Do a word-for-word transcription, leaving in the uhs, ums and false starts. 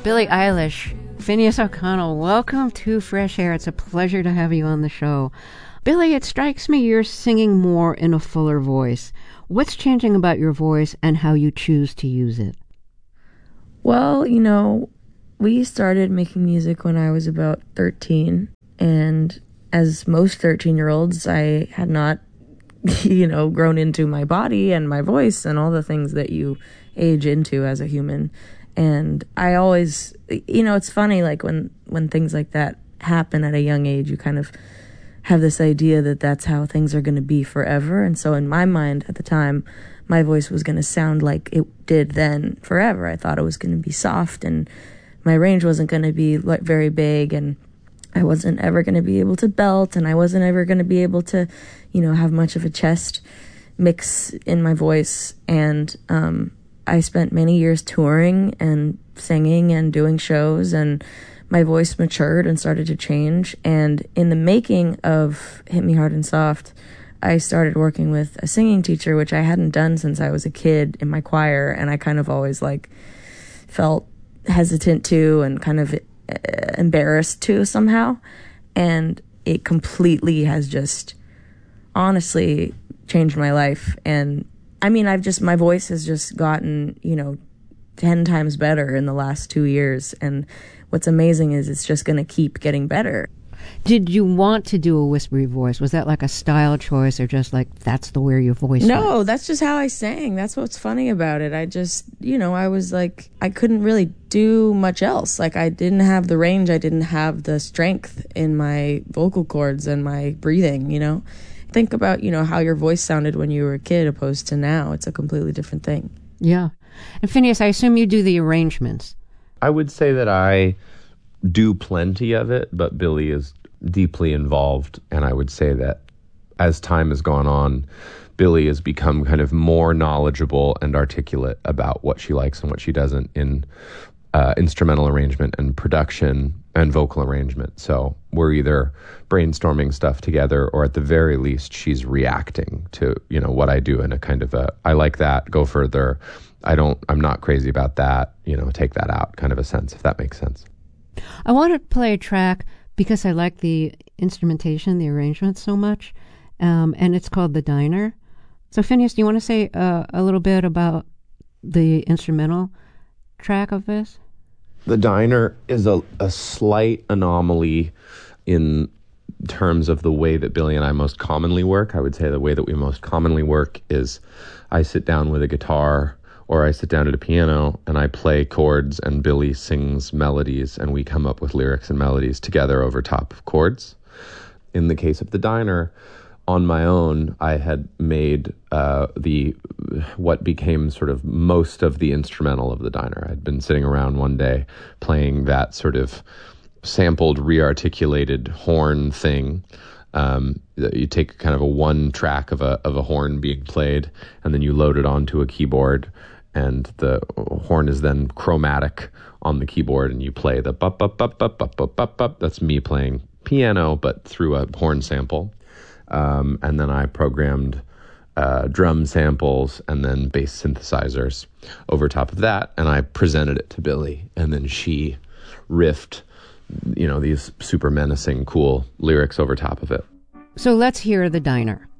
Billie Eilish, Finneas O'Connell, welcome to Fresh Air. It's a pleasure to have you on the show. Billie, it strikes me you're singing more in a fuller voice. What's changing about your voice and how you choose to use it? Well, you know, we started making music when I was about thirteen, and as most thirteen-year-olds, I had not, you know, grown into my body and my voice and all the things that you age into as a human. And I always, you know, it's funny, like when, when things like that happen at a young age, you kind of have this idea that that's how things are going to be forever. And so in my mind at the time, my voice was going to sound like it did then forever. I thought it was going to be soft and my range wasn't going to be like very big, and I wasn't ever going to be able to belt, and I wasn't ever going to be able to, you know, have much of a chest mix in my voice. And um, I spent many years touring and singing and doing shows, and my voice matured and started to change. And in the making of Hit Me Hard and Soft, I started working with a singing teacher, which I hadn't done since I was a kid in my choir, and I kind of always like felt hesitant to and kind of embarrassed to somehow. And it completely has just honestly changed my life. And I mean, I've just, my voice has just gotten, you know, ten times better in the last two years. And what's amazing is it's just going to keep getting better. Did you want to do a whispery voice? Was that like a style choice, or just like that's the way your voice No, went? That's just how I sang. That's what's funny about it. I just, you know, I was like, I couldn't really do much else. Like I didn't have the range. I didn't have the strength in my vocal cords and my breathing, you know. Think about, you know, how your voice sounded when you were a kid opposed to now. It's a completely different thing. Yeah. And Finneas, I assume you do the arrangements. I would say that I do plenty of it, but Billie is deeply involved. And I would say that as time has gone on, Billie has become kind of more knowledgeable and articulate about what she likes and what she doesn't in uh, instrumental arrangement and production and vocal arrangement. So we're either brainstorming stuff together, or at the very least, she's reacting to, you know, what I do in a kind of a, I like that, go further. I don't, I'm not crazy about that, you know, take that out kind of a sense, if that makes sense. I want to play a track because I like the instrumentation, the arrangement so much, um, and it's called The Diner. So Finneas, do you want to say uh, a little bit about the instrumental track of this? The Diner is a, a slight anomaly in terms of the way that Billie and I most commonly work. I would say the way that we most commonly work is I sit down with a guitar, or I sit down at a piano and I play chords, and Billie sings melodies, and we come up with lyrics and melodies together over top of chords. In the case of The Diner, on my own, I had made uh, the what became sort of most of the instrumental of The Diner. I'd been sitting around one day playing that sort of sampled, re-articulated horn thing. Um, you take kind of a one track of a of a horn being played, and then you load it onto a keyboard, and the horn is then chromatic on the keyboard, and you play the bup bup bup bup bup bup bup bup. That's me playing piano, but through a horn sample. Um, and then I programmed uh, drum samples and then bass synthesizers over top of that, and I presented it to Billie, and then she riffed, you know, these super menacing, cool lyrics over top of it. So let's hear The Diner.